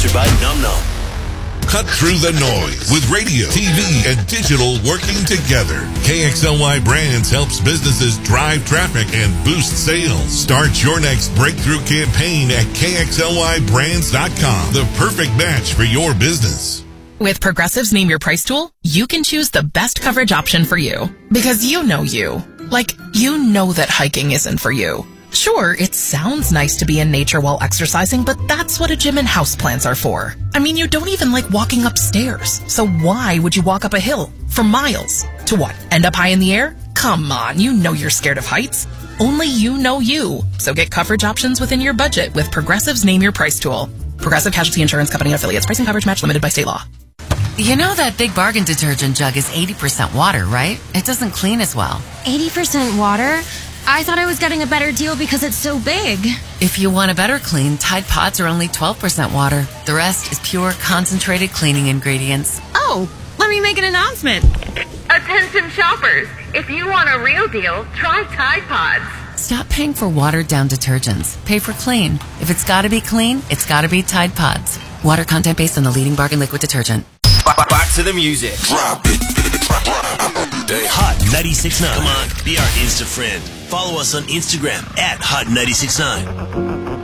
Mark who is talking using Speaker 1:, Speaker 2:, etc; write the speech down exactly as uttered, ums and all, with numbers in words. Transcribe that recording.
Speaker 1: Sponsored by Num Num.
Speaker 2: Cut through the noise with radio, T V, and digital working together. K X L Y Brands helps businesses drive traffic and boost sales. Start your next breakthrough campaign at K X L Y brands dot com. The perfect match for your business.
Speaker 3: With Progressive's Name Your Price tool, you can choose the best coverage option for you. Because you know you. Like, you know that hiking isn't for you. Sure, it sounds nice to be in nature while exercising, but that's what a gym and houseplants are for. I mean, you don't even like walking upstairs. So why would you walk up a hill for miles? To what? End up high in the air? Come on, you know you're scared of heights. Only you know you. So get coverage options within your budget with Progressive's Name Your Price tool. Progressive Casualty Insurance Company and affiliates. Pricing coverage match limited by state law.
Speaker 4: You know that Big Bargain detergent jug is eighty percent water, right? It doesn't clean as well.
Speaker 5: eighty percent water? I thought I was getting a better deal because it's so big.
Speaker 4: If you want a better clean, Tide Pods are only twelve percent water. The rest is pure, concentrated cleaning ingredients.
Speaker 5: Oh, let me make an announcement.
Speaker 6: Attention shoppers, if you want a real deal, try Tide Pods.
Speaker 4: Stop paying for watered-down detergents. Pay for clean. If it's gotta be clean, it's gotta be Tide Pods. Water content based on the leading bargain liquid detergent.
Speaker 1: Back to the music.
Speaker 2: Drop it.
Speaker 1: Hot ninety-six point nine. Come on, be our Insta friend. Follow us on Instagram at Hot ninety-six point nine.